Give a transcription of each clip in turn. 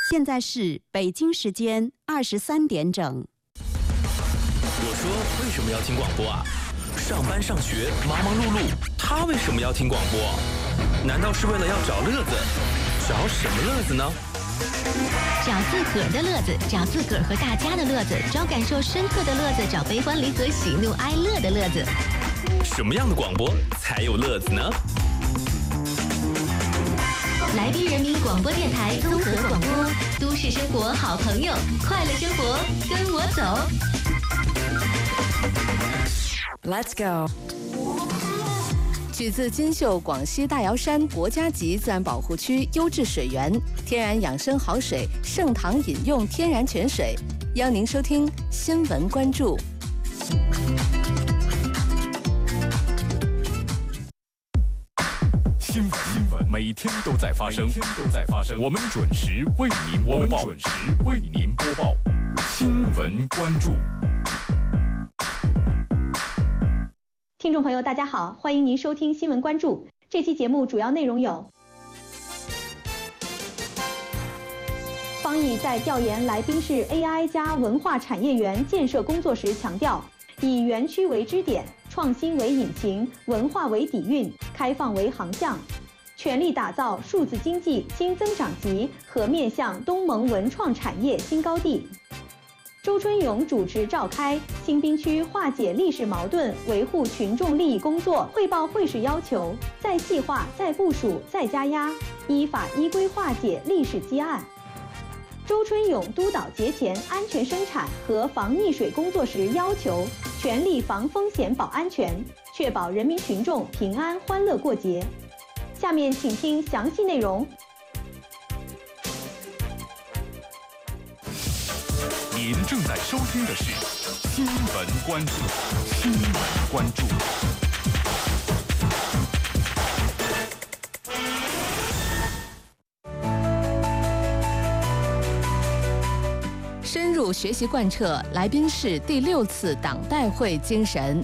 现在是北京时间23点整。 我说为什么要听广播啊？上班上学忙忙碌碌，他为什么要听广播？难道是为了要找乐子？找什么乐子呢？ 找自个儿的乐子，找自个儿和大家的乐子，找感受深刻的乐子，找悲欢离合、喜怒哀乐的乐子。 什么样的广播才有乐子呢？ 来宾人民广播电台综合广播，都市生活好朋友，快乐生活跟我走。 Let's go。 取自金秀广西大瑶山国家级自然保护区优质水源，天然养生好水，盛唐饮用天然泉水。邀您收听新闻关注。 新闻每天都在发生，我们准时为您播报。新闻关注。 听众朋友，大家好，欢迎您收听新闻关注。这期节目主要内容有：方毅在调研来宾市 AI 加文化产业园建设工作时强调，以园区为支点，创新为引擎，文化为底蕴，开放为航向，全力打造数字经济新增长极和面向东盟文创产业新高地。周春勇主持召开新滨区化解历史矛盾、维护群众利益工作汇报会时要求，再细化、再部署、再加压，依法依规化解历史积案。周春勇督导节前安全生产和防溺水工作时要求，全力防风险保安全，确保人民群众平安欢乐过节。下面请听详细内容。 您正在收听的是新闻关注。 深入学习贯彻来宾市第6次党代会精神。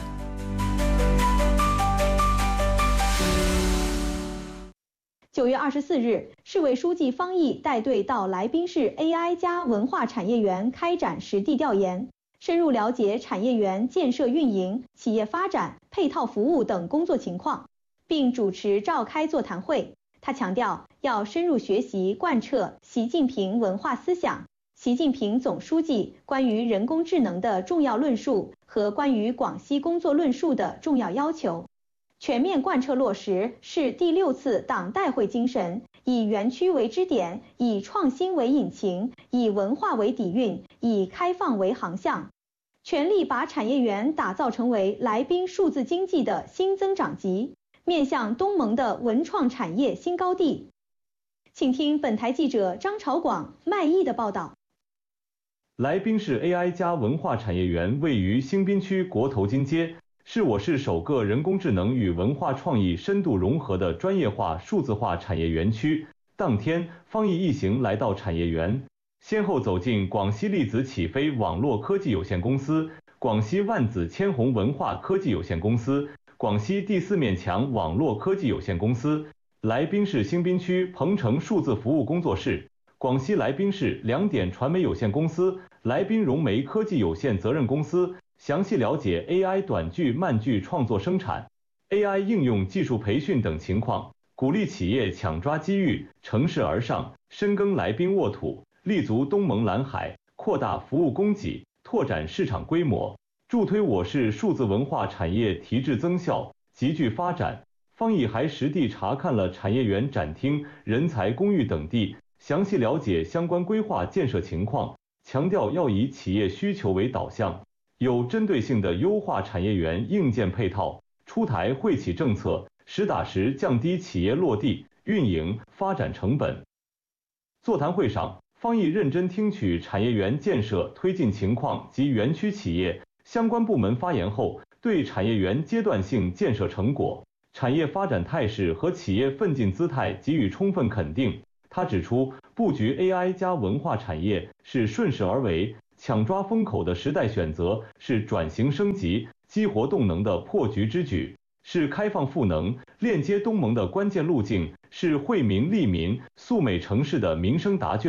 9月24日，市委书记方毅带队到来宾市 AI 加文化产业园开展实地调研，深入了解产业园建设运营、企业发展、配套服务等工作情况，并主持召开座谈会。他强调，要深入学习贯彻习近平文化思想、习近平总书记关于人工智能的重要论述和关于广西工作论述的重要要求，全面贯彻落实市第6次党代会精神，以园区为支点，以创新为引擎，以文化为底蕴，以开放为航向，全力把产业园打造成为来宾数字经济的新增长极，面向东盟的文创产业新高地。请听本台记者张朝广、麦毅的报道。 来宾市 AI 加文化产业园位于新滨区国头金街，是我市首个人工智能与文化创意深度融合的专业化数字化产业园区。当天，方毅一行来到产业园，先后走进广西粒子起飞网络科技有限公司、广西万紫千红文化科技有限公司、广西第4面墙网络科技有限公司、来宾市新滨区鹏城数字服务工作室、广西来宾市2点传媒有限公司、来宾融媒科技有限责任公司，详细了解 AI 短剧慢剧创作生产、AI 应用技术培训等情况，鼓励企业抢抓机遇，乘势而上，深耕来宾沃土，立足东盟蓝海，扩大服务供给，拓展市场规模，助推我市数字文化产业提质增效，急剧发展。方毅还实地查看了产业园展厅、人才公寓等地，详细了解相关规划建设情况，强调要以企业需求为导向，有针对性的优化产业园硬件配套，出台惠企政策，实打实降低企业落地、运营、发展成本。座谈会上，方毅认真听取产业园建设推进情况及园区企业相关部门发言后，对产业园阶段性建设成果、产业发展态势和企业奋进姿态给予充分肯定。他指出，布局 AI 加文化产业是顺势而为，抢抓风口的时代选择，是转型升级、激活动能的破局之举，是开放赋能、链接东盟的关键路径，是惠民利民、肃美城市的民生答卷，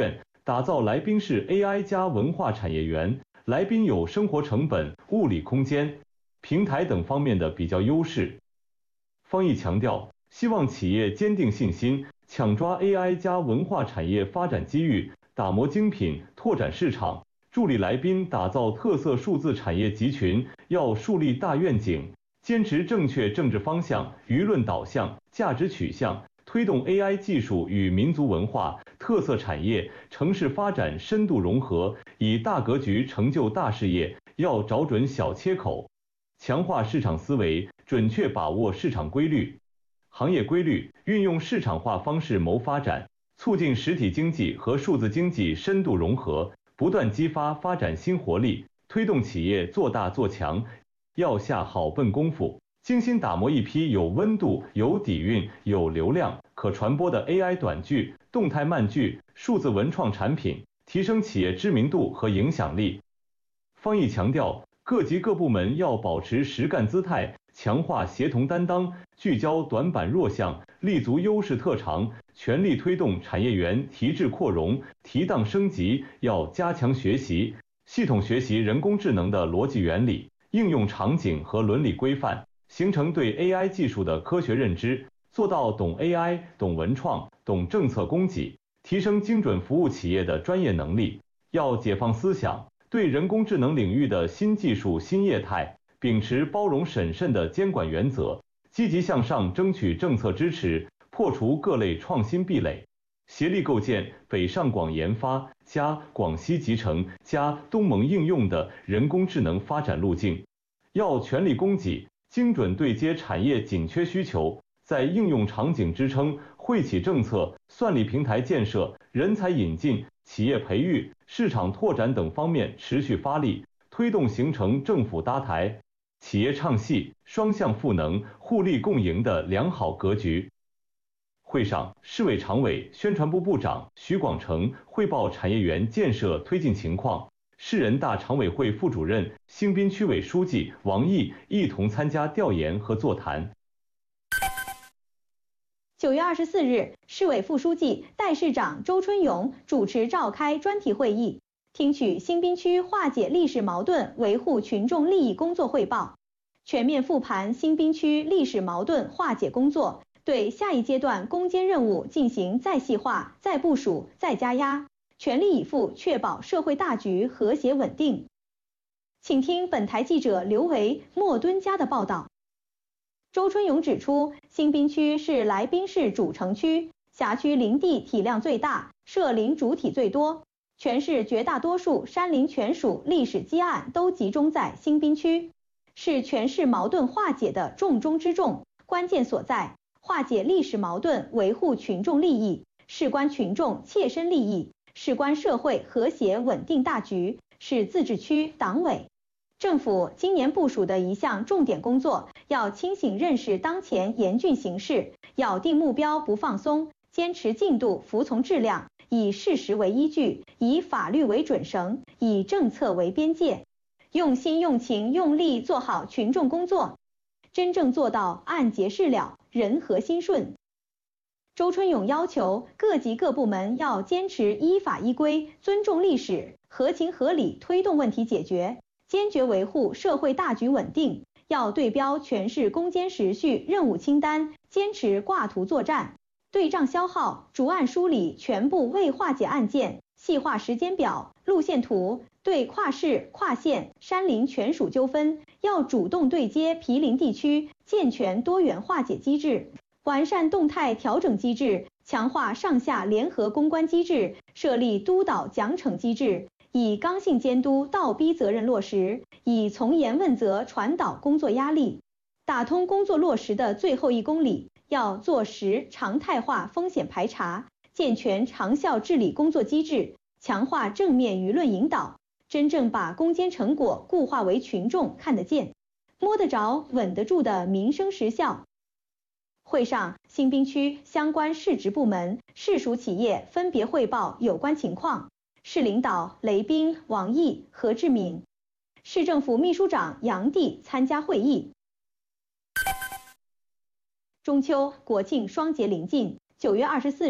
打造来宾市 AI 加文化产业园。来宾有生活成本、物理空间、平台等方面的比较优势。方毅强调，希望企业坚定信心，抢抓 AI 加文化产业发展机遇，打磨精品，拓展市场，助力来宾打造特色数字产业集群。要树立大愿景，坚持正确政治方向、舆论导向、价值取向，推动 AI 技术与民族文化、特色产业、城市发展深度融合，以大格局成就大事业。要找准小切口，强化市场思维，准确把握市场规律、行业规律，运用市场化方式谋发展，促进实体经济和数字经济深度融合，不断激发发展新活力，推动企业做大做强。要下好笨功夫，精心打磨一批有温度、有底蕴、有流量、可传播的 AI 短剧、动态慢剧、数字文创产品，提升企业知名度和影响力。方毅强调，各级各部门要保持实干姿态，强化协同担当，聚焦短板弱项，立足优势特长，全力推动产业园提质扩容、提档升级。要加强学习，系统学习人工智能的逻辑原理、应用场景和伦理规范，形成对 AI 技术的科学认知，做到懂 AI、懂文创、懂政策供给，提升精准服务企业的专业能力。要解放思想，对人工智能领域的新技术新业态，秉持包容审慎的监管原则，积极向上争取政策支持，破除各类创新壁垒，协力构建北上广研发加广西集成加东盟应用的人工智能发展路径。要全力供给，精准对接产业紧缺需求，在应用场景支撑、惠企政策、算力平台建设、人才引进、企业培育、市场拓展等方面持续发力，推动形成政府搭台、企业唱戏、双向赋能、互利共赢的良好格局。会上，市委常委、宣传部部长徐广成汇报产业园建设推进情况，市人大常委会副主任、兴滨区委书记王毅一同参加调研和座谈。 9月24日，市委副书记、代市长周春勇主持召开专题会议，听取兴滨区化解历史矛盾、维护群众利益工作汇报，全面复盘兴滨区历史矛盾化解工作，对下一阶段攻坚任务进行再细化、再部署、再加压，全力以赴确保社会大局和谐稳定。请听本台记者刘维、莫敦佳的报道。周春勇指出，兴滨区是来宾市主城区，辖区林地体量最大，涉林主体最多，全市绝大多数山林权属历史积案都集中在兴滨区，是全市矛盾化解的重中之重，关键所在。化解历史矛盾，维护群众利益，事关群众切身利益，事关社会和谐稳定大局，是自治区党委、政府今年部署的一项重点工作。要清醒认识当前严峻形势，咬定目标不放松，坚持进度服从质量，以事实为依据，以法律为准绳，以政策为边界，用心用情用力做好群众工作，真正做到案结事了，人和心顺。周春勇要求各级各部门要坚持依法依规，尊重历史，合情合理推动问题解决，坚决维护社会大局稳定。要对标全市攻坚时序任务清单，坚持挂图作战，对账消耗，逐案梳理全部未化解案件，细化时间表、路线图。对跨市、跨县、山林权属纠纷，要主动对接毗邻地区，健全多元化解机制，完善动态调整机制，强化上下联合攻关机制，设立督导奖惩机制，以刚性监督倒逼责任落实，以从严问责传导工作压力，打通工作落实的最后1公里。要做实常态化风险排查，健全长效治理工作机制，强化正面舆论引导，真正把攻坚成果固化为群众看得见、摸得着、稳得住的民生实效。会上，兴滨区相关市直部门、市属企业分别汇报有关情况。市领导雷斌、王毅、何志敏，市政府秘书长杨帝参加会议。中秋、国庆双节临近，9月24日，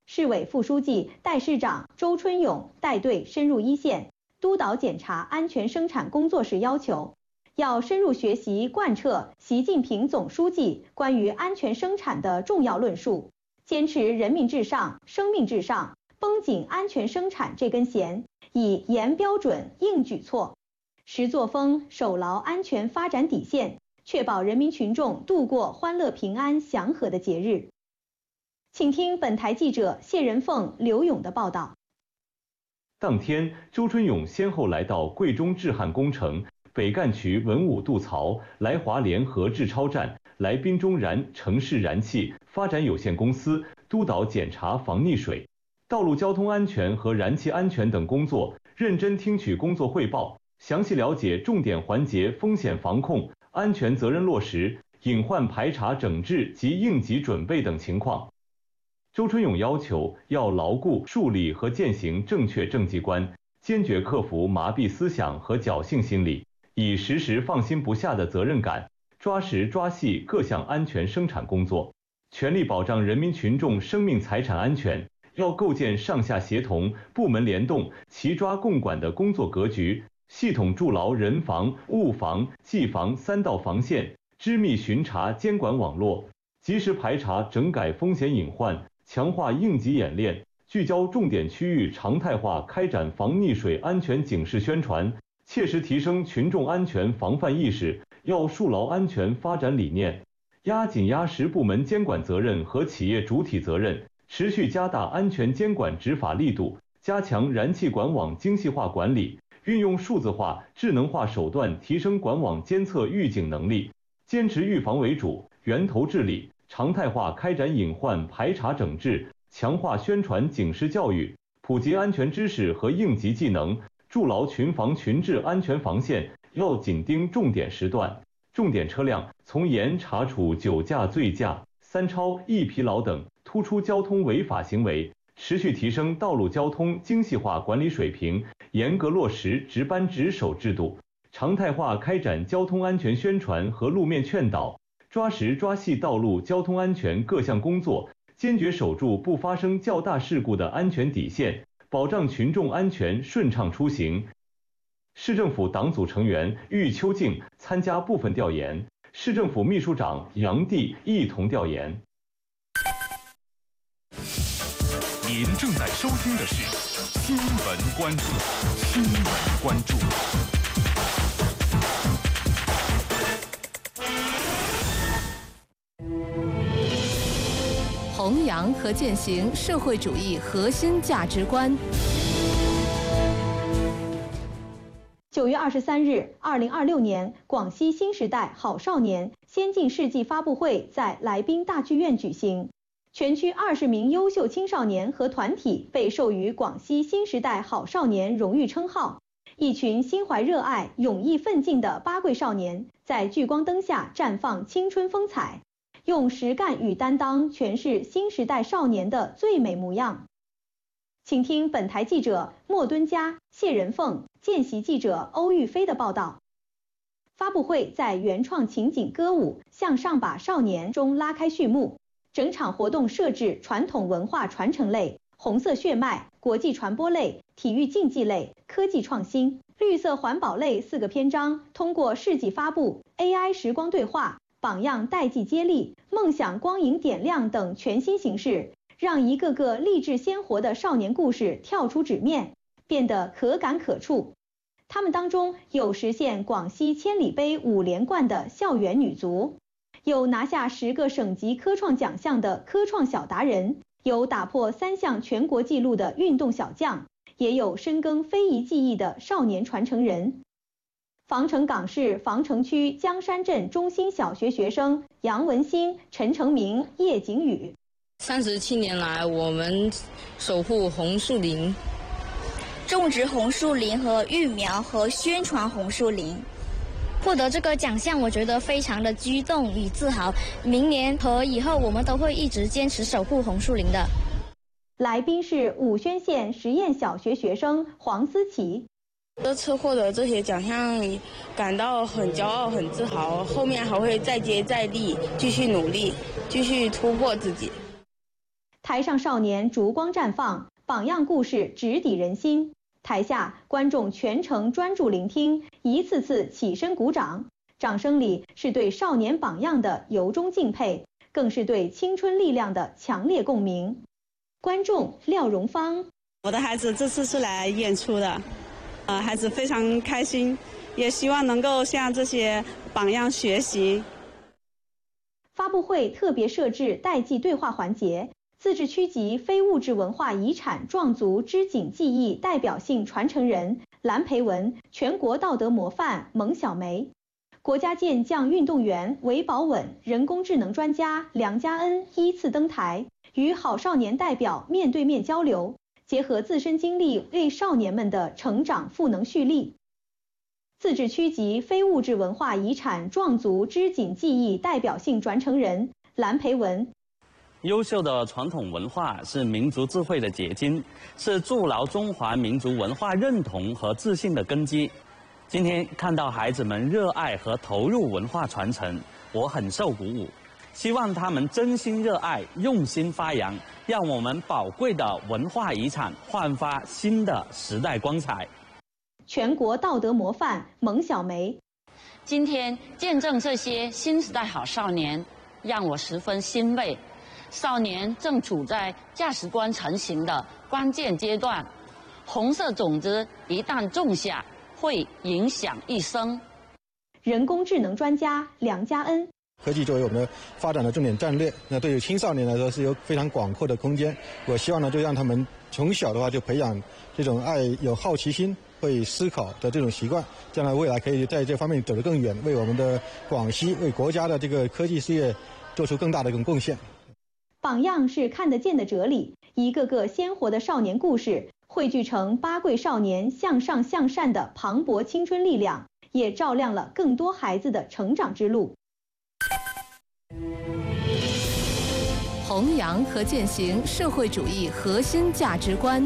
市委副书记、代市长周春勇带队深入一线，督导检查安全生产工作时要求，要深入学习贯彻习近平总书记关于安全生产的重要论述，坚持人民至上、生命至上，绷紧安全生产这根弦，以严标准、硬举措，实作风，守牢安全发展底线，确保人民群众度过欢乐平安祥和的节日。请听本台记者谢仁凤、刘勇的报道。 当天，周春勇先后来到贵中智汉工程、北干渠文武渡槽、来华联合制超站、来滨中燃城市燃气发展有限公司督导检查防溺水、道路交通安全和燃气安全等工作，认真听取工作汇报，详细了解重点环节风险防控、安全责任落实、隐患排查整治及应急准备等情况。周春勇要求要牢固树立和践行正确政绩观，坚决克服麻痹思想和侥幸心理，以时时放心不下的责任感，抓实抓细各项安全生产工作，全力保障人民群众生命财产安全。要构建上下协同、部门联动、齐抓共管的工作格局，系统筑牢人防、物防、技防三道防线，织密巡查监管网络，及时排查整改风险隐患，强化应急演练，聚焦重点区域常态化开展防溺水安全警示宣传，切实提升群众安全防范意识。要树牢安全发展理念，压紧压实部门监管责任和企业主体责任，持续加大安全监管执法力度，加强燃气管网精细化管理，运用数字化、智能化手段提升管网监测预警能力，坚持预防为主、源头治理，常态化开展隐患排查整治，强化宣传警示教育，普及安全知识和应急技能，筑牢群防群治安全防线。要紧盯重点时段、重点车辆，从严查处酒驾、醉驾、三超、易疲劳等突出交通违法行为，持续提升道路交通精细化管理水平，严格落实值班值守制度，常态化开展交通安全宣传和路面劝导，抓实抓细道路交通安全各项工作，坚决守住不发生较大事故的安全底线，保障群众安全顺畅出行。市政府党组成员郁秋静参加部分调研，市政府秘书长杨娣一同调研。 您正在收听的是新闻关注，新闻关注。 弘扬和践行社会主义核心价值观。 9月23日，2026年广西新时代好少年先进事迹发布会在来宾大剧院举行。全区20名优秀青少年和团体被授予广西新时代好少年荣誉称号。一群心怀热爱、勇毅奋进的八贵少年，在聚光灯下绽放青春风采，用实干与担当诠释新时代少年的最美模样。请听本台记者莫敦佳、谢仁凤、见习记者欧玉飞的报道。发布会在原创情景歌舞《向上吧少年》中拉开序幕，整场活动设置传统文化传承类、红色血脉、国际传播类、体育竞技类、科技创新、绿色环保类4个篇章，通过事迹发布、AI 时光对话、榜样代际接力、梦想光影点亮等全新形式，让一个个励志鲜活的少年故事跳出纸面，变得可感可触。他们当中有实现广西千里杯5连冠的校园女足，有拿下10个省级科创奖项的科创小达人，有打破3项全国纪录的运动小将，也有深耕非遗技艺的少年传承人。防城港市防城区江山镇中心小学学生杨文新、陈成明、叶景宇。 37年来，我们守护红树林， 种植红树林和育苗和宣传红树林。 获得这个奖项，我觉得非常的激动与自豪。明年和以后，我们都会一直坚持守护红树林的。 来宾是武宣县实验小学学生黄思琪。 这次获得这些奖项，感到很骄傲、很自豪。后面还会再接再厉，继续努力，继续突破自己。 台上少年烛光绽放，榜样故事直抵人心。台下观众全程专注聆听，一次次起身鼓掌，掌声里是对少年榜样的由衷敬佩，更是对青春力量的强烈共鸣。观众廖荣芳： 我的孩子这次是来演出的，孩子非常开心，也希望能够向这些榜样学习。 发布会特别设置代际对话环节，自治区级非物质文化遗产壮族织锦技艺代表性传承人蓝培文、全国道德模范蒙小梅、国家健将运动员韦宝稳、人工智能专家梁家恩依次登台，与好少年代表面对面交流，结合自身经历为少年们的成长赋能蓄力。自治区级非物质文化遗产壮族织锦技艺代表性传承人蓝培文： 优秀的传统文化是民族智慧的结晶，是筑牢中华民族文化认同和自信的根基。今天看到孩子们热爱和投入文化传承，我很受鼓舞。希望他们真心热爱，用心发扬，让我们宝贵的文化遗产焕发新的时代光彩。 全国道德模范蒙小梅： 今天见证这些新时代好少年，让我十分欣慰。少年正处在价值观成型的关键阶段，红色种子一旦种下，会影响一生。 人工智能专家梁家恩： 科技作为我们的发展的重点战略，那对于青少年来说是有非常广阔的空间。我希望呢，就让他们从小的话就培养这种有好奇心、会思考的这种习惯，将来未来可以在这方面走得更远，为我们的广西、为国家的这个科技事业做出更大的一种贡献。 榜样是看得见的哲理，一个个鲜活的少年故事汇聚成八贵少年向上向善的磅礴青春力量，也照亮了更多孩子的成长之路。 弘扬和践行社会主义核心价值观。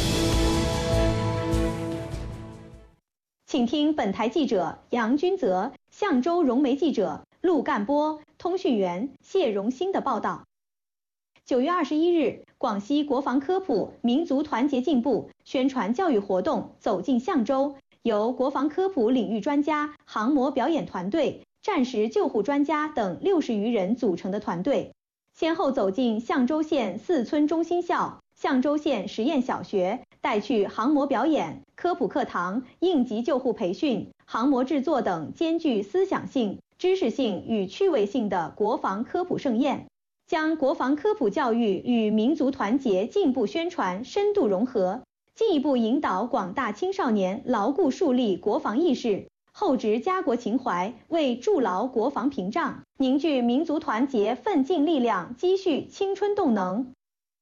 请听本台记者杨君泽、象州融媒记者陆干波、通讯员谢荣兴的报道。9月21日，广西国防科普民族团结进步宣传教育活动走进象州，由国防科普领域专家、航模表演团队、战时救护专家等60余人组成的团队，先后走进象州县4村中心校、象州县实验小学，带去航模表演、科普课堂、应急救护培训、航模制作等兼具思想性、知识性与趣味性的国防科普盛宴，将国防科普教育与民族团结进步宣传深度融合，进一步引导广大青少年牢固树立国防意识，厚植家国情怀，为筑牢国防屏障，凝聚民族团结奋进力量，积蓄青春动能。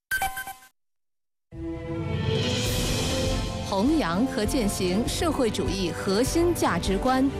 弘扬和践行社会主义核心价值观。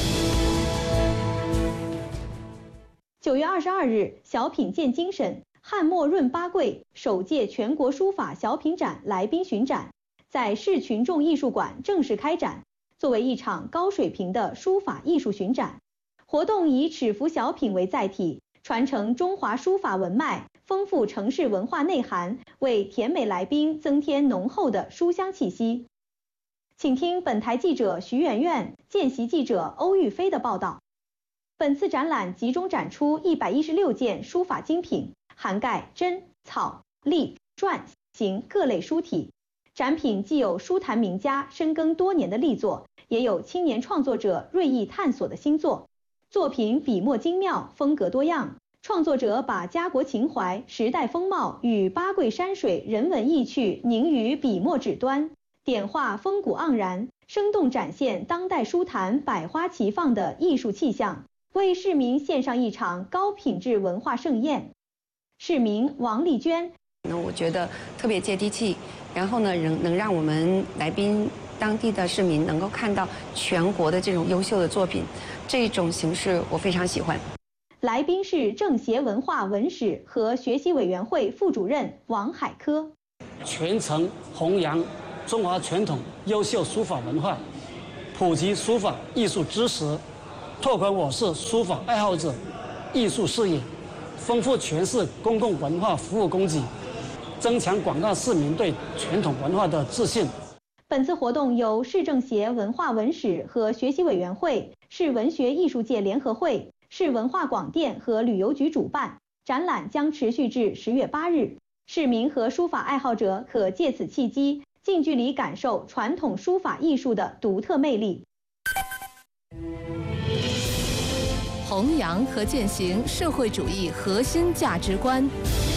9月22日，小品见精神，汉末润八贵首届全国书法小品展来宾巡展在市群众艺术馆正式开展，作为一场高水平的书法艺术巡展。活动以尺幅小品为载体，传承中华书法文脉，丰富城市文化内涵，为甜美来宾增添浓厚的书香气息。请听本台记者徐媛媛、见习记者欧玉飞的报道。本次展览集中展出116件书法精品，涵盖真、草、隶、篆、行各类书体。展品既有书坛名家深耕多年的力作，也有青年创作者锐意探索的新作。作品笔墨精妙，风格多样，创作者把家国情怀、时代风貌与八贵山水人文意趣凝于笔墨纸端，点画风骨盎然，生动展现当代书坛百花齐放的艺术气象，为市民献上一场高品质文化盛宴。市民王丽娟： 我觉得特别接地气，然后呢，能让我们来宾当地的市民能够看到全国的这种优秀的作品，这种形式我非常喜欢。 来宾是政协文化文史和学习委员会副主任王海科。 全程弘扬中华传统优秀书法文化，普及书法艺术知识，拓宽我市书法爱好者艺术视野，丰富全市公共文化服务供给， 增强广大市民对传统文化的自信。 本次活动由市政协文化文史和学习委员会、市文学艺术界联合会、市文化广电和旅游局主办，展览将持续至10月8日。市民和书法爱好者可借此契机，近距离感受传统书法艺术的独特魅力。 弘扬和践行社会主义核心价值观。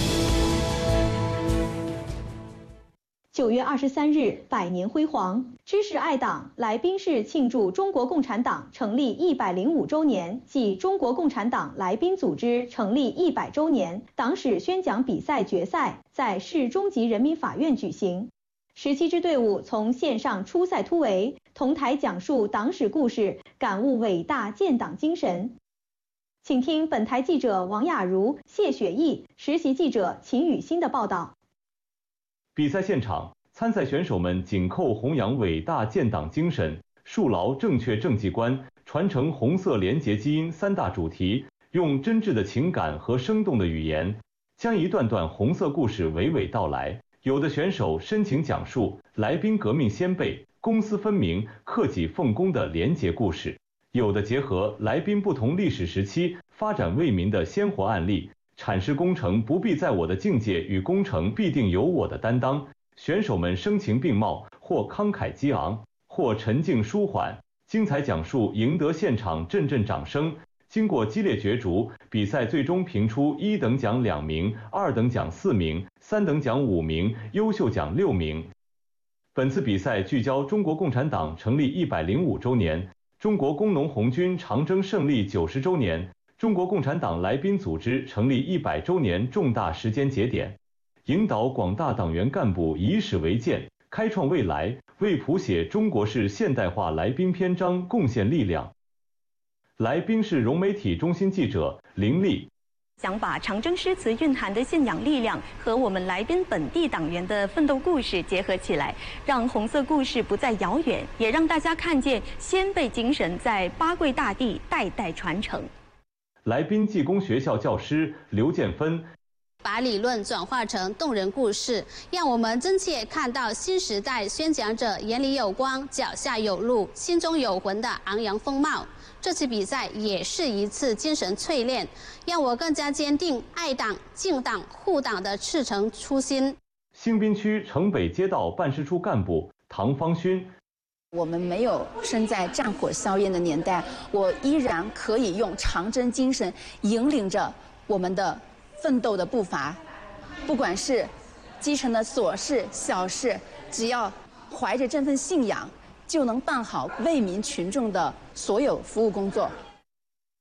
9月23日，百年辉煌，知识爱党来宾市庆祝中国共产党成立105周年暨中国共产党来宾组织成立100周年党史宣讲比赛决赛在市中级人民法院举行。17支队伍从线上初赛突围，同台讲述党史故事，感悟伟大建党精神。请听本台记者王雅茹、谢雪毅、实习记者秦雨欣的报道。 比赛现场，参赛选手们紧扣弘扬伟大建党精神、树牢正确政绩观、传承红色廉洁基因3大主题，用真挚的情感和生动的语言，将一段段红色故事娓娓道来。有的选手深情讲述来宾革命先辈、公私分明、克己奉公的廉洁故事，有的结合来宾不同历史时期发展为民的鲜活案例，阐释工程不必在我的境界与工程必定有我的担当。选手们声情并茂，或慷慨激昂，或沉静舒缓，精彩讲述赢得现场阵阵掌声。经过激烈角逐，比赛最终评出1等奖2名、2等奖4名、3等奖5名、优秀奖6名。本次比赛聚焦中国共产党成立105周年、中国工农红军长征胜利90周年、中国共产党来宾组织成立100周年重大时间节点，引导广大党员干部以史为鉴，开创未来，为谱写中国式现代化来宾篇章贡献力量。来宾市融媒体中心记者林丽。 想把长征诗词蕴含的信仰力量和我们来宾本地党员的奋斗故事结合起来，让红色故事不再遥远，也让大家看见先辈精神在八桂大地代代传承。 来宾技工学校教师刘建芬。 把理论转化成动人故事，让我们真切看到新时代宣讲者眼里有光、脚下有路、心中有魂的昂扬风貌。这次比赛也是一次精神淬炼，让我更加坚定爱党、敬党、护党的赤诚初心。 兴滨区城北街道办事处干部唐方勋。 我们没有身在战火硝烟的年代，我依然可以用长征精神引领着我们的奋斗的步伐，不管是基层的琐事小事，只要怀着这份信仰，就能办好为民群众的所有服务工作。